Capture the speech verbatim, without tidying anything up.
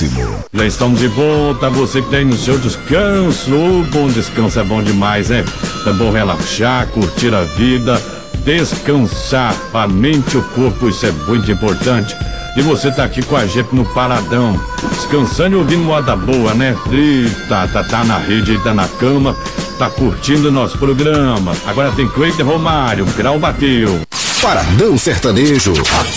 máximo. Já estamos de volta, você que tem no seu descanso. O bom descanso é bom demais, né? É bom relaxar, curtir a vida, descansar a mente e o corpo, isso é muito importante. E você tá aqui com a gente no Paradão, descansando e ouvindo moda boa, né? E tá, tá, tá na rede, tá na cama, tá curtindo o nosso programa. Agora tem Cleiton Romário, Grau bateu. Paradão Sertanejo.